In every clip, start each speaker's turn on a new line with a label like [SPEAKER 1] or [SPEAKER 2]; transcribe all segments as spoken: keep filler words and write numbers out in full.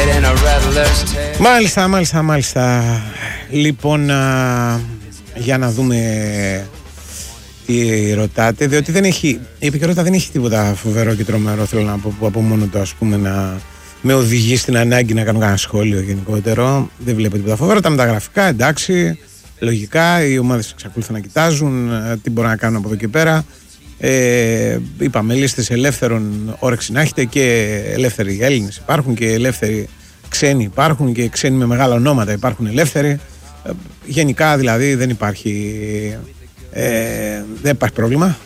[SPEAKER 1] Μάλιστα, μάλιστα, μάλιστα. Λοιπόν, α, για να δούμε τι ρωτάτε, διότι δεν έχει, η επικαιρότητα δεν έχει τίποτα φοβερό και τρομερό, θέλω να πω, που από μόνο το, ας πούμε, να με οδηγεί στην ανάγκη να κάνω κανένα σχόλιο γενικότερο. Δεν βλέπω τίποτα φοβερό. Τα μεταγραφικά, εντάξει, λογικά, οι ομάδες εξακολουθούν να κοιτάζουν τι μπορούν να κάνουν από εδώ και πέρα. Ε, είπαμε, λίστες ελεύθερων όρεξη να έχετε, και ελεύθεροι Έλληνες υπάρχουν και ελεύθεροι ξένοι υπάρχουν και ξένοι με μεγάλα ονόματα υπάρχουν ελεύθεροι. Ε, γενικά δηλαδή δεν υπάρχει, ε, δεν υπάρχει πρόβλημα.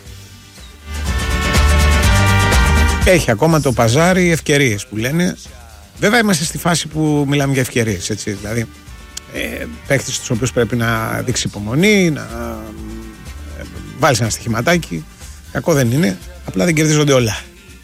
[SPEAKER 1] Έχει ακόμα το παζάρι ευκαιρίες που λένε. Βέβαια είμαστε στη φάση που μιλάμε για ευκαιρίες, έτσι, δηλαδή ε, παίκτες στους οποίους πρέπει να δείξει υπομονή, να ε, βάλεις ένα στοιχηματάκι. Κακό δεν είναι, απλά δεν κερδίζονται όλα.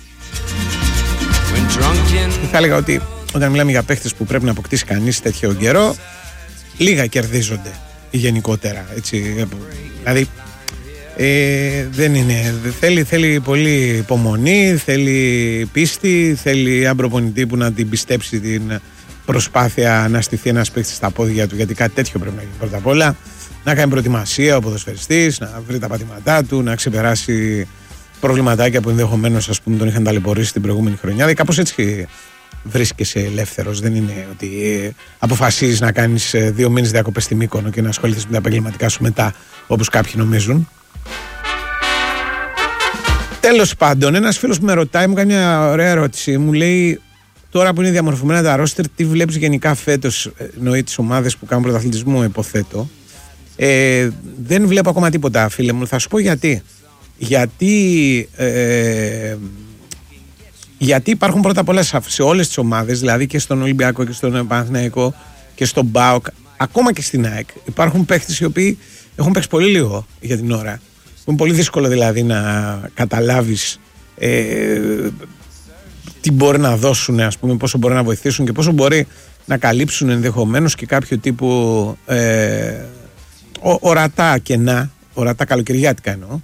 [SPEAKER 1] Και θα έλεγα ότι όταν μιλάμε για παίχτες που πρέπει να αποκτήσει κανείς τέτοιο καιρό, λίγα κερδίζονται γενικότερα, έτσι. Δηλαδή ε, δεν είναι, θέλει, θέλει πολύ υπομονή, θέλει πίστη, θέλει έναν προπονητή που να την πιστέψει την προσπάθεια να στηθεί ένας παίχτης στα πόδια του, γιατί κάτι τέτοιο πρέπει να γίνει πρώτα απ' όλα. Να κάνει προετοιμασία ο ποδοσφαιριστής, να βρει τα πατήματά του, να ξεπεράσει προβληματάκια που ενδεχομένως, ας πούμε, τον είχαν ταλαιπωρήσει την προηγούμενη χρονιά. Δηλαδή κάπως έτσι βρίσκεσαι ελεύθερος. Δεν είναι ότι αποφασίζεις να κάνεις δύο μήνες διακοπές στη Μύκονο και να ασχοληθείς με τα επαγγελματικά σου μετά, όπως κάποιοι νομίζουν. Τέλος πάντων, ένας φίλος που με ρωτάει, μου κάνει μια ωραία ερώτηση. Μου λέει, τώρα που είναι διαμορφωμένα τα ρόστερ, τι βλέπεις γενικά φέτος, εννοεί τις ομάδες που κάνουν πρωταθλητισμό, υποθέτω. Ε, δεν βλέπω ακόμα τίποτα, φίλε μου. Θα σου πω γιατί. Γιατί, ε, γιατί υπάρχουν πρώτα απ' όλα σε όλες τις ομάδες, δηλαδή και στον Ολυμπιακό και στον Παναθηναϊκό και στον ΠΑΟΚ, ακόμα και στην ΑΕΚ, υπάρχουν παίχτες οι οποίοι έχουν παίξει πολύ λίγο για την ώρα. Είναι πολύ δύσκολο δηλαδή να καταλάβεις ε, τι μπορεί να δώσουν, ας πούμε, πόσο μπορεί να βοηθήσουν και πόσο μπορεί να καλύψουν ενδεχομένως και κάποιο τύπου ε, Ο, ορατά κενά, ορατά καλοκαιριάτικα εννοώ.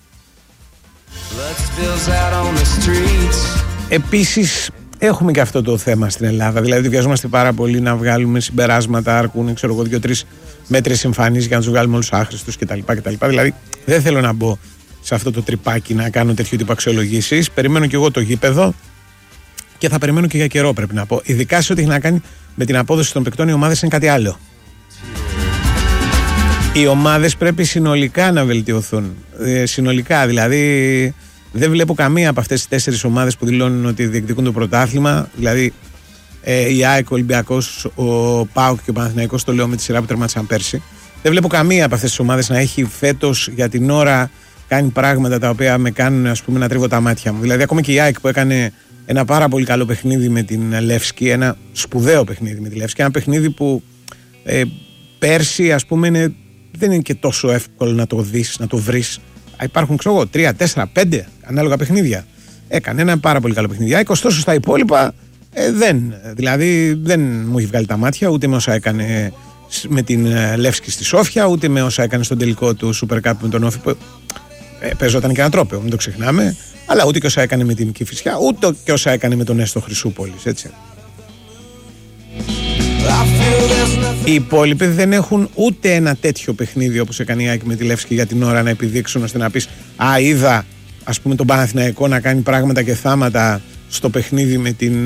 [SPEAKER 1] Επίσης έχουμε και αυτό το θέμα στην Ελλάδα, δηλαδή βιαζόμαστε πάρα πολύ να βγάλουμε συμπεράσματα, αρκούν ξέρω εγώ δύο-τρεις μέτρες εμφανίσεις για να τους βγάλουμε όλους άχρηστους κτλ, κτλ. Δηλαδή δεν θέλω να μπω σε αυτό το τρυπάκι να κάνω τέτοιο τύπο αξιολογήσεις. Περιμένω και εγώ το γήπεδο και θα περιμένω και για καιρό, πρέπει να πω. Ειδικά σε ό,τι έχει να κάνει με την απόδοση των παικτών, οι ομάδες είναι κάτι άλλο. Οι ομάδες πρέπει συνολικά να βελτιωθούν. Ε, συνολικά, δηλαδή δεν βλέπω καμία από αυτές τις τέσσερις ομάδες που δηλώνουν ότι διεκδικούν το πρωτάθλημα. Δηλαδή ε, η ΑΕΚ, ο Ολυμπιακός, ο ΠΑΟΚ και ο Παναθηναϊκός, το λέω με τη σειρά που τερμάτισαν πέρσι. Δεν βλέπω καμία από αυτές τις ομάδες να έχει φέτος για την ώρα κάνει πράγματα τα οποία με κάνουν, ας πούμε, να τρίβω τα μάτια μου. Δηλαδή ακόμα και η ΑΕΚ που έκανε ένα πάρα πολύ καλό παιχνίδι με την Λεύσκη, ένα σπουδαίο παιχνίδι με τη Λεύσκη, ένα παιχνίδι που ε, πέρσι, ας πούμε, είναι, δεν είναι και τόσο εύκολο να το δεις, να το βρεις. Υπάρχουν, ξέρω εγώ, τρία, τέσσερα, πέντε ανάλογα παιχνίδια. Έκανε ένα πάρα πολύ καλό παιχνίδι. Ωστόσο στα υπόλοιπα ε, δεν. Δηλαδή δεν μου έχει βγάλει τα μάτια ούτε με όσα έκανε με την Λεύσκη στη Σόφια, ούτε με όσα έκανε στον τελικό του Super Cup με τον Όφη. Που ε, παίζονταν και ένα τρόπαιο, μην το ξεχνάμε. Αλλά ούτε και όσα έκανε με την Κηφισιά, ούτε και όσα έκανε με τον Έστω Χρυσούπολης, έτσι. Οι υπόλοιποι δεν έχουν ούτε ένα τέτοιο παιχνίδι όπως έκανε η ΑΕΚ με τη Λεύσκη για την ώρα να επιδείξουν, ώστε να πεις α, είδα, ας πούμε, τον Παναθηναϊκό να κάνει πράγματα και θάματα στο παιχνίδι με την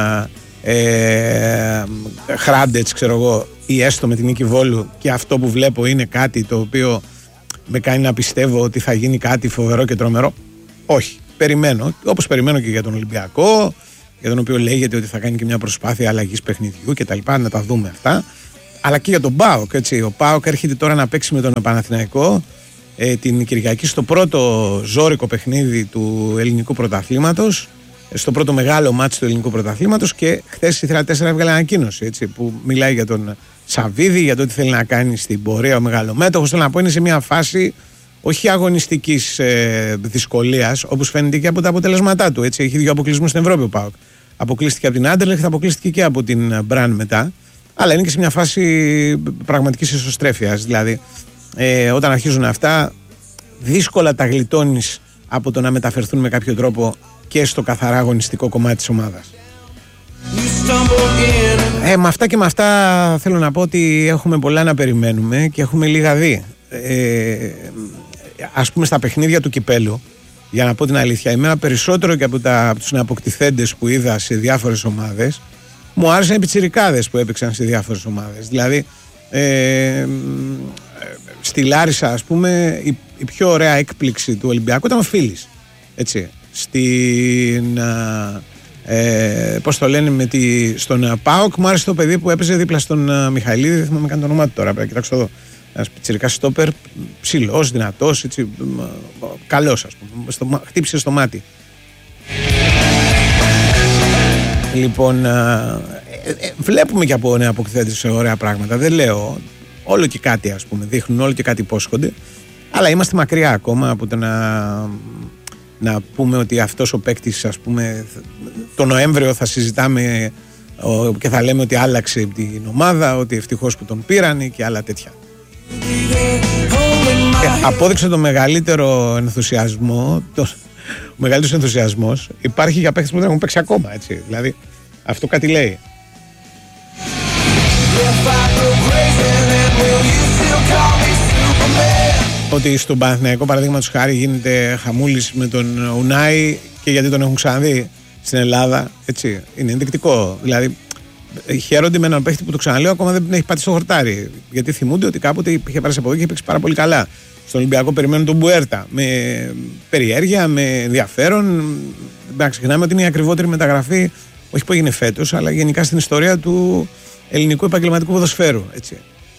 [SPEAKER 1] ε, Χράντετς, ξέρω εγώ, ή έστω με την Νίκη Βόλου, και αυτό που βλέπω είναι κάτι το οποίο με κάνει να πιστεύω ότι θα γίνει κάτι φοβερό και τρομερό. Όχι, περιμένω, όπως περιμένω και για τον Ολυμπιακό, για τον οποίο λέγεται ότι θα κάνει και μια προσπάθεια αλλαγής παιχνιδιού και τα λοιπά, να τα δούμε αυτά. Αλλά και για τον ΠΑΟΚ, έτσι. Ο ΠΑΟΚ έρχεται τώρα να παίξει με τον Παναθηναϊκό ε, την Κυριακή στο πρώτο ζόρικο παιχνίδι του ελληνικού πρωταθλήματος, στο πρώτο μεγάλο μάτσο του ελληνικού πρωταθλήματος, και χθες η Θρέα τέσσερα έβγαλε ανακοίνωση, έτσι, που μιλάει για τον Σαββίδη, για το τι θέλει να κάνει στην πορεία ο μεγαλομέτωχος. Θέλω να πω, είναι σε μια φάση όχι αγωνιστικής ε, δυσκολίας, όπως φαίνεται και από τα αποτελέσματά του. Έτσι. Έχει δύο αποκλεισμούς στην Ευρώπη ο ΠΑΟΚ. Αποκλείστηκε από την Άντερλεχτ, αποκλείστηκε και από την Μπραν μετά. Αλλά είναι και σε μια φάση πραγματικής ισοστρέφειας. Δηλαδή, ε, όταν αρχίζουν αυτά, δύσκολα τα γλιτώνεις από το να μεταφερθούν με κάποιο τρόπο και στο καθαρά αγωνιστικό κομμάτι της ομάδας. Ε, με αυτά και με αυτά θέλω να πω ότι έχουμε πολλά να περιμένουμε και έχουμε λίγα δει. Ε, ας πούμε στα παιχνίδια του κυπέλου, για να πω την αλήθεια, εμένα περισσότερο και από, τα, από τους νεαποκτηθέντες που είδα σε διάφορες ομάδες, μου άρεσαν οι πιτσιρικάδες που έπαιξαν σε διάφορες ομάδες. Δηλαδή, ε, στη Λάρισα, ας πούμε, η, η πιο ωραία έκπληξη του Ολυμπιακού ήταν ο Φίλης. Έτσι. Στην... Ε, πώς το λένε, με τη, στον ΠΑΟΚ μου άρεσε το παιδί που έπαιζε δίπλα στον uh, Μιχαηλίδη, δεν θυμάμαι καν το όνομά του τώρα, πρέπει να κοιτάξω εδώ. Ένας πιτσιρικάς στόπερ, ψηλός, δυνατός, έτσι, καλός, ας πούμε, στο, χτύπησε στο μάτι. Λοιπόν, ε, ε, βλέπουμε και από νεαποκτηθέντες σε ωραία πράγματα, δεν λέω, όλο και κάτι, ας πούμε, δείχνουν όλο και κάτι υπόσχονται, αλλά είμαστε μακριά ακόμα από το να... να πούμε ότι αυτός ο παίκτης, ας πούμε, το Νοέμβριο θα συζητάμε και θα λέμε ότι άλλαξε την ομάδα, ότι ευτυχώς που τον πήραν και άλλα τέτοια. Και απόδειξε το μεγαλύτερο ενθουσιασμό, το, ο μεγαλύτερος ενθουσιασμός υπάρχει για παίκτες που δεν έχουν παίξει ακόμα, έτσι. Δηλαδή, αυτό κάτι λέει. Ότι στον Παναθηναϊκό, παραδείγματος χάρη, γίνεται χαμούλης με τον Ουνάι και γιατί τον έχουν ξαναδεί στην Ελλάδα, έτσι, είναι ενδεικτικό. Δηλαδή, χαίρονται με έναν παίχτη που το ξαναλέω ακόμα δεν έχει πατήσει στο χορτάρι. Γιατί θυμούνται ότι κάποτε είχε πάρει από εδώ και είχε παίξει πάρα πολύ καλά. Στον Ολυμπιακό περιμένουν τον Μπουέρτα με περιέργεια, με ενδιαφέρον. Δεν ξεχνάμε ότι είναι η ακριβότερη μεταγραφή, όχι που έγινε φέτος, αλλά γενικά στην ιστορία του ελληνικού επαγγελματικού ποδοσφαίρου. Έτσι.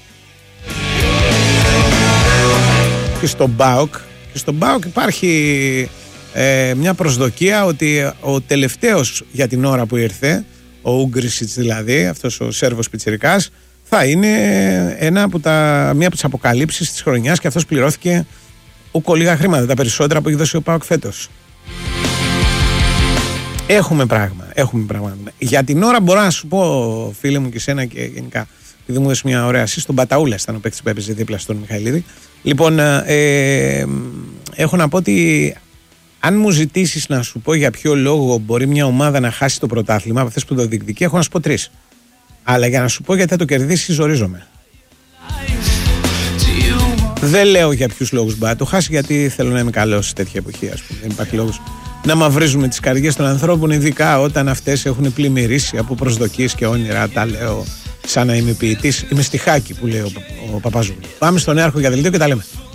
[SPEAKER 1] Και στον ΠΑΟΚ, και στον ΠΑΟΚ υπάρχει ε, μια προσδοκία ότι ο τελευταίος για την ώρα που ήρθε, ο Ούγκρισιτς δηλαδή, αυτός ο Σέρβος πιτσιρικάς, θα είναι ένα από τα, μια από τις αποκαλύψεις της χρονιάς και αυτός πληρώθηκε ούκο λίγα χρήματα, τα περισσότερα που έχει δώσει ο ΠΑΟΚ φέτος. Έχουμε πράγμα, έχουμε πράγμα. Για την ώρα μπορώ να σου πω, φίλε μου και σένα και γενικά, επειδή μου έδωσε μια ωραία assist, τον Μπαταούλα ήταν ο παίκτης που έπαιζε δίπλα στον Μιχαηλίδη. Λοιπόν, ε, έχω να πω ότι αν μου ζητήσεις να σου πω για ποιο λόγο μπορεί μια ομάδα να χάσει το πρωτάθλημα από αυτές που το διεκδικεί, έχω να σου πω τρεις. Αλλά για να σου πω γιατί θα το κερδίσει, ζορίζομαι. Δεν λέω για ποιους λόγους μπορεί να το χάσει, γιατί θέλω να είμαι καλός σε τέτοια εποχή, ας πούμε. Δεν υπάρχει λόγος να μαυρίζουμε τις καρδιές των ανθρώπων, ειδικά όταν αυτές έχουν πλημμυρίσει από προσδοκίες και όνειρα. Τα λέω σαν να είμαι ποιητής. Είμαι στιχάκι που λέει ο, ο Παπαζούλου. Πάμε στον νέαρχο για δελτίο και τα λέμε.